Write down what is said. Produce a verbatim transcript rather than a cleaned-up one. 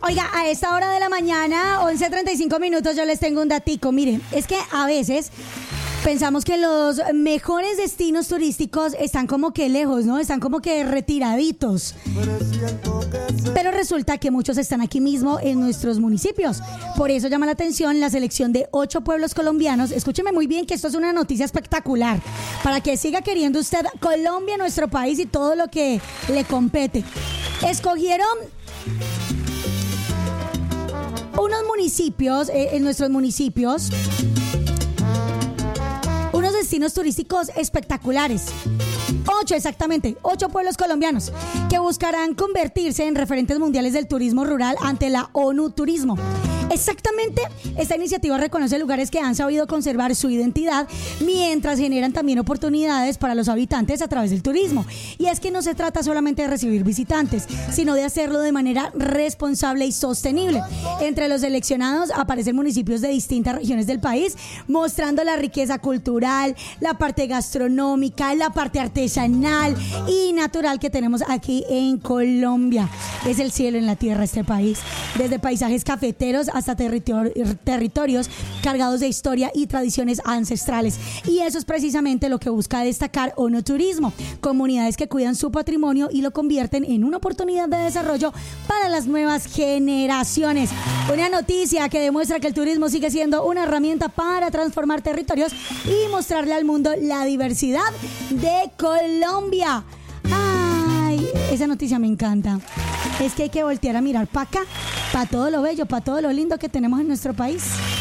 Oiga, a esta hora de la mañana, once treinta y cinco minutos, yo les tengo un datico. Miren, es que a veces pensamos que los mejores destinos turísticos están como que lejos, ¿no? Están como que retiraditos. Pero resulta que muchos están aquí mismo en nuestros municipios. Por eso llama la atención la selección de ocho pueblos colombianos. Escúcheme muy bien que esto es una noticia espectacular para que siga queriendo usted Colombia, nuestro país y todo lo que le compete. Escogieron unos municipios, eh, en nuestros municipios, unos destinos turísticos espectaculares. Ocho, exactamente, ocho pueblos colombianos que buscarán convertirse en referentes mundiales del turismo rural ante la ONU Turismo. Exactamente, esta iniciativa reconoce lugares que han sabido conservar su identidad mientras generan también oportunidades para los habitantes a través del turismo. Y es que no se trata solamente de recibir visitantes, sino de hacerlo de manera responsable y sostenible. Entre los seleccionados aparecen municipios de distintas regiones del país, mostrando la riqueza cultural, la parte gastronómica, la parte artesanal y natural que tenemos aquí en Colombia. Es el cielo en la tierra este país, desde paisajes cafeteros hasta territor- territorios cargados de historia y tradiciones ancestrales. Y eso es precisamente lo que busca destacar ONU Turismo, comunidades que cuidan su patrimonio y lo convierten en una oportunidad de desarrollo para las nuevas generaciones. Una noticia que demuestra que el turismo sigue siendo una herramienta para transformar territorios y mostrarle al mundo la diversidad de Colombia. Ay, esa noticia me encanta. Es que hay que voltear a mirar para acá, para todo lo bello, para todo lo lindo que tenemos en nuestro país.